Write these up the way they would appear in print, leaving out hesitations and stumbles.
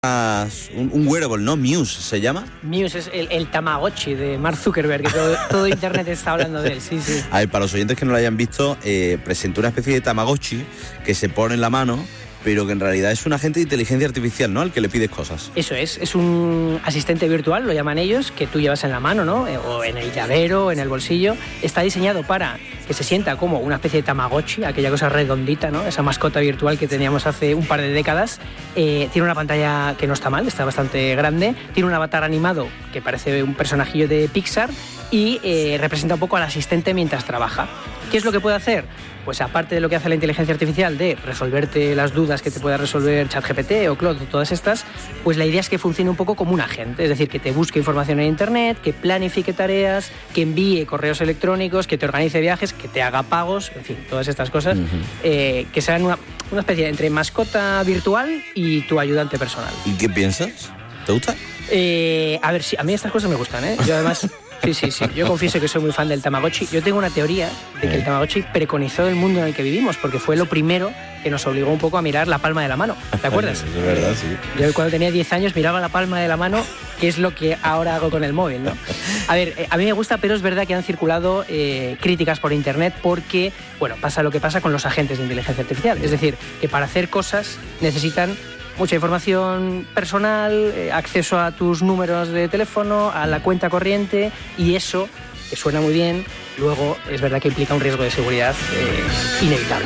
un wearable, ¿no? Muse se llama. Muse es el Tamagotchi de Mark Zuckerberg, que todo internet está hablando de él, sí. A ver, para los oyentes que no lo hayan visto, presentó una especie de Tamagotchi que se pone en la mano, pero que en realidad es un agente de inteligencia artificial, ¿no? Al que le pides cosas. Eso es un asistente virtual, lo llaman ellos, que tú llevas en la mano, ¿no? O en el llavero, en el bolsillo. Está diseñado para que se sienta como una especie de Tamagotchi, aquella cosa redondita, ¿no? Esa mascota virtual que teníamos hace un par de décadas. Tiene una pantalla que no está mal, está bastante grande. Tiene un avatar animado que parece un personajillo de Pixar y representa un poco al asistente mientras trabaja. ¿Qué es lo que puede hacer? Pues aparte de lo que hace la inteligencia artificial de resolverte las dudas que te pueda resolver ChatGPT o Claude, todas estas, pues la idea es que funcione un poco como un agente, es decir, que te busque información en internet, que planifique tareas, que envíe correos electrónicos, que te organice viajes, que te haga pagos, en fin, todas estas cosas, que sean una especie entre mascota virtual y tu ayudante personal. ¿Y qué piensas? ¿Te gusta? A ver, sí, a mí estas cosas me gustan, ¿eh? Yo además... Sí. Yo confieso que soy muy fan del Tamagotchi. Yo tengo una teoría de que el Tamagotchi preconizó el mundo en el que vivimos, porque fue lo primero que nos obligó un poco a mirar la palma de la mano. ¿Te acuerdas? Es verdad, sí. Yo cuando tenía 10 años miraba la palma de la mano, que es lo que ahora hago con el móvil, ¿no? A ver, a mí me gusta, pero es verdad que han circulado críticas por internet porque, bueno, pasa lo que pasa con los agentes de inteligencia artificial. Es decir, que para hacer cosas necesitan mucha información personal, acceso a tus números de teléfono, a la cuenta corriente, y eso, que suena muy bien, luego es verdad que implica un riesgo de seguridad inevitable.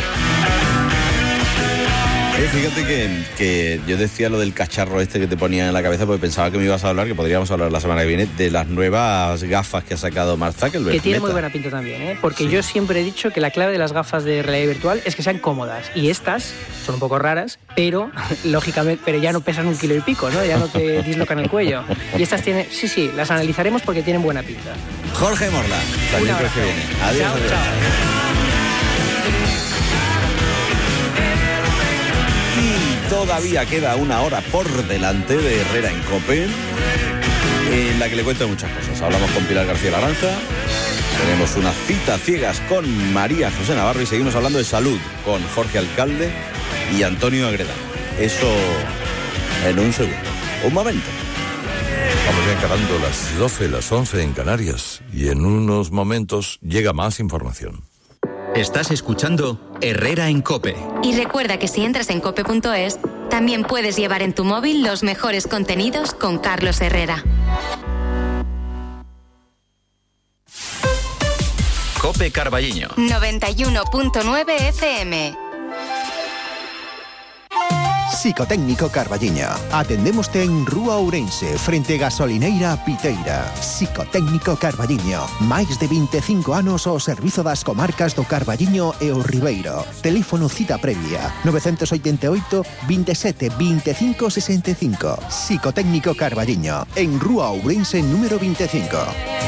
Fíjate que yo decía lo del cacharro este que te ponía en la cabeza porque pensaba que me ibas a hablar, que podríamos hablar la semana que viene, de las nuevas gafas que ha sacado Mark Zuckerberg. Que tiene muy buena pinta también, ¿eh? Porque yo siempre he dicho que la clave de las gafas de realidad virtual es que sean cómodas. Y estas son un poco raras, pero lógicamente, pero ya no pesan 1 kilo y pico, ¿no? Ya no te dislocan el cuello. Y estas tienen, sí, las analizaremos porque tienen buena pinta. Jorge Morla, hasta el miércoles que viene. Adiós. Chao. Todavía queda una hora por delante de Herrera en COPE, en la que le cuento muchas cosas. Hablamos con Pilar García Laranja, tenemos una cita ciegas con María José Navarro y seguimos hablando de salud con Jorge Alcalde y Antonio Agreda. Eso en un segundo. Un momento. Vamos ya encarando las 12, las 11 en Canarias y en unos momentos llega más información. Estás escuchando Herrera en COPE. Y recuerda que si entras en cope.es, también puedes llevar en tu móvil los mejores contenidos con Carlos Herrera. COPE Carballiño 91.9 FM. Psicotécnico Carballiño. Atendémoste en Rúa Ourense, frente Gasolineira Piteira. Psicotécnico Carballiño. Máis de 25 anos ao servizo das comarcas do Carballiño e o Ribeiro. Teléfono cita previa 988 27 25 65. Psicotécnico Carballiño. En Rúa Ourense número 25.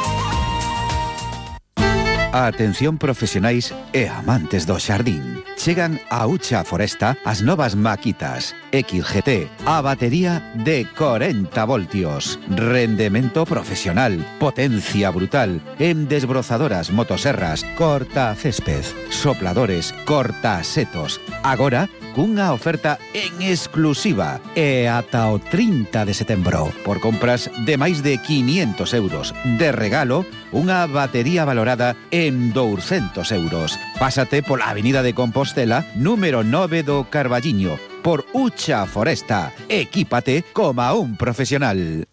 Atención profesionais e amantes do xardín. Chegan a Ucha Foresta as novas maquitas XGT, a batería de 40 voltios, rendemento profesional, potencia brutal, en desbrozadoras, motoserras, corta césped, sopladores, corta setos. Agora, cunha oferta en exclusiva e ata o 30 de setembro. Por compras de máis de 500 euros. De regalo, unha batería valorada en 200 euros. Pásate pola Avenida de Compostela, número 9 do Carballiño, por Ucha Foresta. Equípate como un profesional.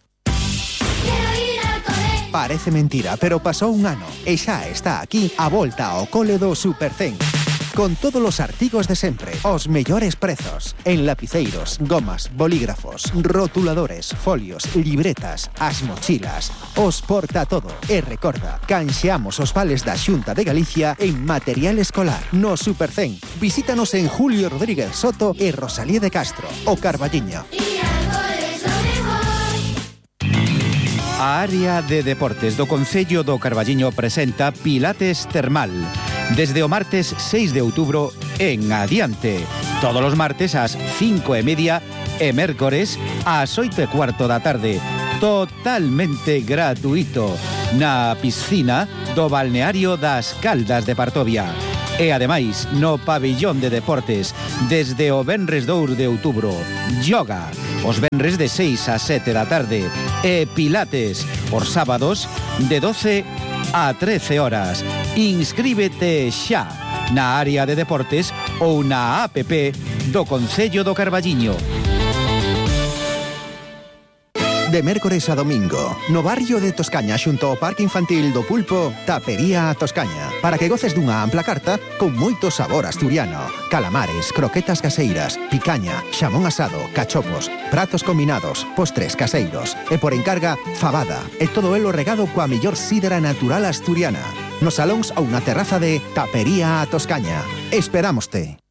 Parece mentira, pero pasou un ano e xa está aquí a volta ao cole do Supercén. Con todos os artigos de sempre, os mellores prezos, en lapiceiros, gomas, bolígrafos, rotuladores, folios, libretas, as mochilas, os porta todo. E recorda, canxeamos os vales da Xunta de Galicia en material escolar. No Supercén, visítanos en Julio Rodríguez Soto e Rosalía de Castro, o Carballiño. A área de deportes do Concello do Carballiño presenta Pilates Termal. Desde o martes 6 de outubro en adiante. Todos os martes ás 5:30 e mércores ás 8:15 da tarde. Totalmente gratuito. Na piscina do balneario das Caldas de Partovia. E ademais, no pabillón de deportes, desde o venres 2 de outubro, yoga, os venres de 6 a 7 da tarde e Pilates os sábados de 12 a 13 horas. Inscríbete xa na área de deportes ou na app do Concello do Carballiño. De mércores a domingo, no barrio de Toscaña xunto ao Parque Infantil do Pulpo, Tapería a Toscaña, para que goces dunha ampla carta con moito sabor asturiano. Calamares, croquetas caseiras, picaña, xamón asado, cachopos, pratos combinados, postres caseiros e por encarga, fabada e todo elo regado coa mellor sidra natural asturiana. Nos salóns ou na terraza de Tapería a Toscaña. Esperámoste.